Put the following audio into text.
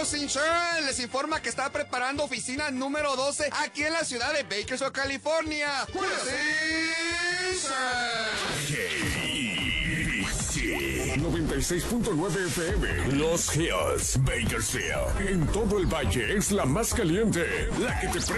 House Insurance les informa que está preparando oficina número 12 aquí en la ciudad de Bakersfield, California. House Insurance. 96.9 FM. Los Hills, Bakersfield. En todo el valle es la más caliente, la que te